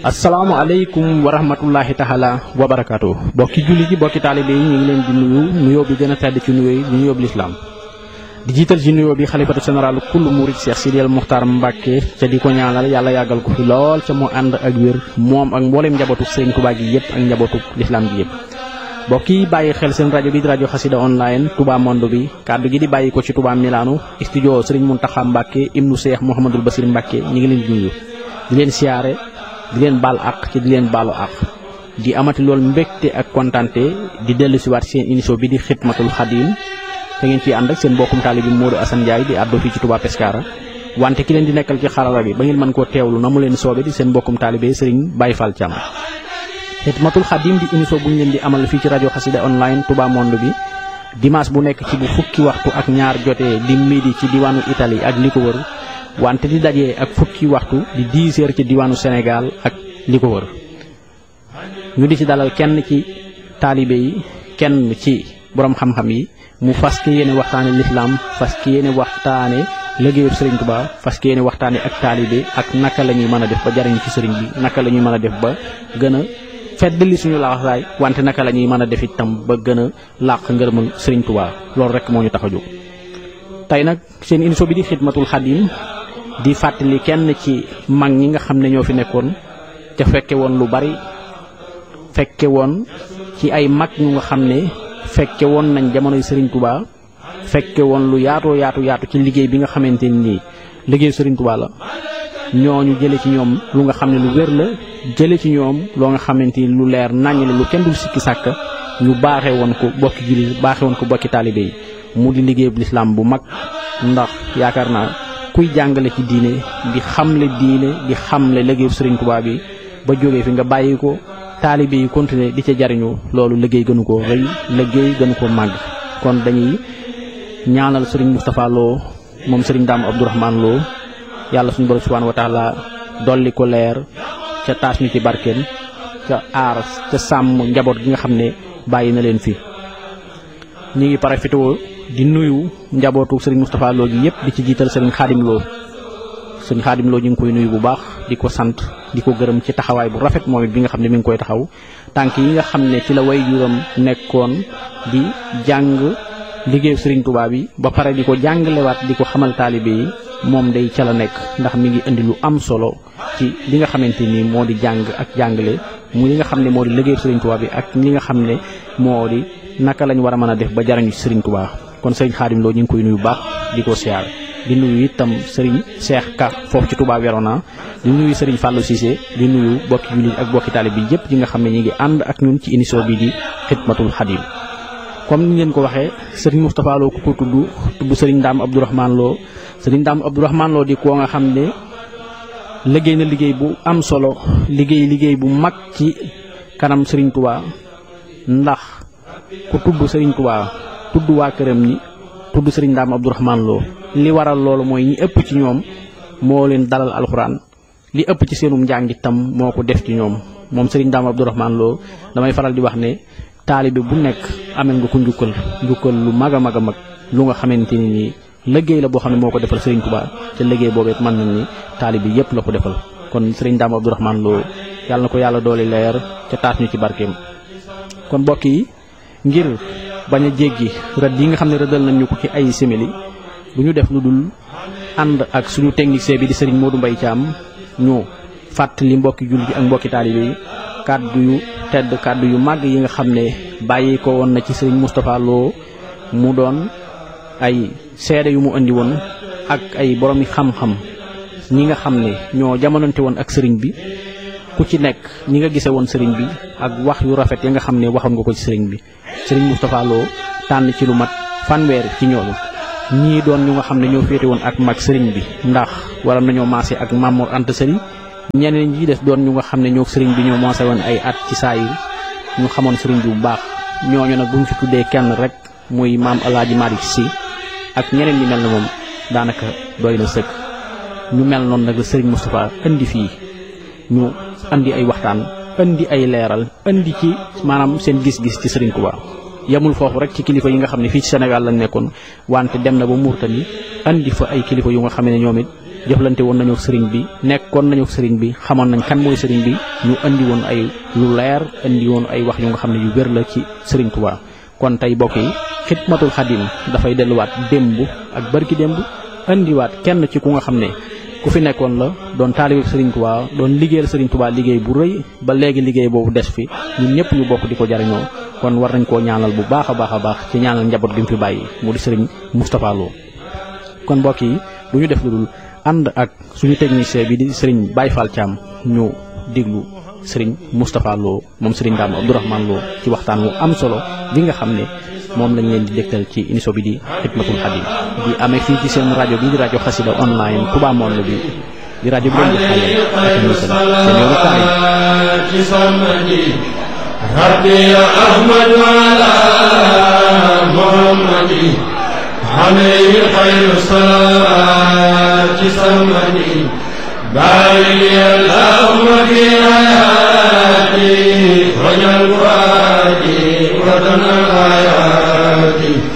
asalaamaaleykum wa rahmatullahi taala wa barakaatu bokki julli ji bokki taalibe yi ñu ngi leen di nuyu nuyoo bi gën a tedd ci nuyoo yi di nuyoo bi lislaam di jiital ci nuyoo bi xalifatu général kullu murid Cheikh Sidiyal Muxtaar Mbàkke ca di ko ñaanal yàlla yàggal ko fi lool ca mu ànd ak wér moom ak mbooleem njabootu Sëriñ Tuubaa gi yëpp ak njabootu lislaam gi yëpp mbokk yi bàyyi xel seen rajo bi di rajo xasida online Touba Monde bi kàddu gi di bàyyi ko ci Touba Milano studio Sëriñ Muntaxa Mbàkke ibnu Cheikh Mouhamadul Basir Mbàkke ñi ngi leen di nuyu di leen siyaare di leen baal àq ci di leen baalu àq di amati lool mbégte ak kontante di dellu siwaat seen émission bi di xidmatul xadim te ngeen ciy ànd ak seen mbokkum taalibe bi Modou Assane Ndiaye di àddoo fii ci Touba Pescara wante ki leen di nekkal ci xarala bi ba ngeen mën koo teewlu na mu leen soobe di seen mbokkum taalibe Serigne Baye Fall Thiam. xidmatul xadim di émission bu ñu leen di amal fii ci rajo xasida online Touba Monde bi dimanche bu nekk ci bu fukki waxtu ak ñaar jotee di midi ci diwaanu Italie ak li ko wër wante di dajee ak fukki waxtu di 10 heures ci diwaanu Sénégal ak li ko wër ñu di ci dalal kenn ci taalibe yi kenn ci borom xam-xam yi mu fas yéene waxtaane lislaam fas yéene waxtaane liggéeyu Sëriñ Tuubaa fas yéene waxtaane ak taalibe ak naka la ñuy mën a def ba jariñ ci sëriñ bi naka la ñuy mën a def ba gën a feddali suñu laxasaay wante naka la ñuy mën a def itam ba gën a làq ngërëmal Sëriñ Tuubaa loolu rek moo ñu tax a jóg tey nag seen émission bi di xidmatul xadim di fàttali kenn ci mag ñi nga xam ne ñoo fi nekkoon te fekke woon lu bari fekke woon ci ay mag ñu nga xam ne fekke woon nañ jamonoy Serigne Touba fekke woon lu yaatu ci liggéey bi nga xamante ni liggéey Serigne Touba la ñooñu jële ci ñoom lu nga xam ne lu wér la jële ci ñoom loo nga xamante ni lu leer naññ la lu kenn dul sikki sàkk ñu baaxee woon ko bokki jullit baaxee woon ko bokki taalibe yi mu di liggéey bu lislaam bu mag ndax yaakaar naa kuy jàngale ci diine di xamle liggéeyu Sëriñ Tuubaa bi ba jógee fi nga bàyyi ko taalibe yi continuer di ca jariñu loolu liggéey gënu koo rëy liggéey gënu koo màgg kon dañuy ñaanal Sëriñ Moustapha Lo moom Sëriñ Daam Abdourahmane Lo yàlla suñu borom subhanahu wa taala dolli ko leer ca taas ñu ci barkeem ca aar ca sàmm njaboot gi nga xam ne bàyyi na leen fi ñi ngi parafitoo di nuyu njabootu Serigne Moustapha Lo gi yëpp di ci jiital Serigne Khadim Lo Serigne Khadim Lo ñu ngi koy nuyu bu baax di ko sant di ko gërëm ci taxawaay bu rafet moom it bi nga xam ne mi ngi koy taxaw tànk yi nga xam ne ci la way juram nekkoon di jàng liggéeyu Serigne Touba bi ba pare di ko jàngalewaat di ko xamal taalibe yi moom day ca la nekk ndax mi ngi indi lu am solo ci li nga xamante ni moo di jàng ak jàngale mu li nga xam ne moo di liggéeyu Serigne Touba bi ak li nga xam ne moo di naka lañ war a mën a def ba jariñu ci Serigne Touba kon Serigne Khadim Lo ñu ngi koy nuyu bu baax di ko siyaare di nuyu itam Serigne Cheikh Ka foofu ci Touba Verona di nuyu Serigne Fallou Cissé di nuyu bokki jullit ak bokki taalibe bi yëpp yi nga xam ne ñi ngi ànd ak ñun ci émission bi di xidmatul xadim comme ni ngeen ko waxee Serigne Moustapha Lo ku ko tudd Serigne Daam Abdourahmane Lo Serigne Daam Abdourahmane Lo di koo nga xam ne liggéey na liggéey bu am solo liggéey bu mag ci kanam Serigne Touba ndax ku tudd Serigne Touba tudd waa këram ñi tudd Serigne Daam Abdourahmane Lo li waral loolu mooy ñi ëpp ci ñoom moo leen dalal alxuraan li ëpp ci seenum njàng itam moo ko def ci ñoom moom Serigne Daam Abdourahmane Lo damay faral di wax ne taalibe bu nekk amel nga ko njukkal lu mag a mag lu nga xamante ni nii liggéey la boo xam ne moo ko defal Serigne Touba te liggéey boobee mën nañ ni taalibe yëpp la ko defal kon Serigne Daam Abdourahmane Lo yàlla na ko yàlla doole leer ca taas ñu ci barkeem kon mbokk yi ngir bañ a jéggi rëdd yi nga xam ne rëddal nañ ñu ko ci ay simili bu ñu def lu dul ànd ak suñu technicien bi di Serigne Modou Mbaye Thiam ñu fàttali mbokki jullit ak mbokki taalibe yi kàddu yu tedd kàddu yu màgg yi nga xam ne bàyyi ko woon na ci Serigne Moustapha Lo mu doon ay seede yu mu andi woon ak ay boromi xam-xam ñi nga xam ne ñoo jamonante woon ak sëriñ bi ku ci nekk ñi nga gise woon sëriñ bi ak wax yu rafet ya nga xam ne waxoon nga ko ci sëriñ bi Serigne Moustapha Lo tànn ci lu mat fanweer ci ñooñu ñii doon ñu nga xam ne ñoo féete woon ak mag sëriñ bi ndax waral nañoo maase ak Mamour Anta Sali ñeneen ñi des doon ñu nga xam ne ñoo sëriñ bi ñoo maase woon ay at ci saayir ñu xamoon sëriñ bi bu baax ñooñu nag bu ñu fi tuddee kenn rek muy maam El Hadj Malick Sy ak ñeneen ñi mel na moom daanaka doy na sëkk ñu mel noonu nag la Serigne Moustapha indi fii ñu andi ay waxtaan indi ay leeral indi ci maanaam seen gis-gis ci Serigne Touba yamul foofu rek ci kilifa yi nga xam ne fii ci Sénégal lañ nekkoon wante dem na ba Mourtani andi fa ay kilifa yu nga xam ne ñoom it jëflante woon nañu ak sëriñ bi nekkoon nañu ak sëriñ bi xamoon nañ kan mooy sëriñ bi ñu andi woon ay lu leer andi woon ay wax yu nga xam ne yu wér la ci sëriñ Touba. kon tey bokk yi xidmatul xadim dafay delluwaat démb ak barki démb andiwaat kenn ci ku nga xam ne ku fi nekkoon la doon taalibe sëriñ Touba doon liggéeyal sëriñ Touba liggéey bu rëy ba léegi liggéey boobu des fi ñun ñëpp ñu bokk di ko jariñoo kon war nañ koo ñaanal bu baax a baax ci ñaanal njaboot gi mu fi bàyyi mu di sëriñ Moustapha Lo. kon mbokk yi bu ñu def lu dul ànd ak suñu technicien bi di sëriñ Baye Fall Thiam ñu déglu sëriñ Moustapha Lo moom sëriñ Dame Abdourahmane Lo ci waxtaan wu am solo bi nga xam ne moom lañ leen di dégtal ci émission bi di xidmatul xadim di amee fii ci seen rajo bi di rajo xasida online Touba Monde bi di rajo bi leen di xale ak misal seen yoonu kaay rabbi ya ahmad ala muhammadi alayhi khayru salati samadi bari allahumma fi ayati wajal wadi wa tanal ayati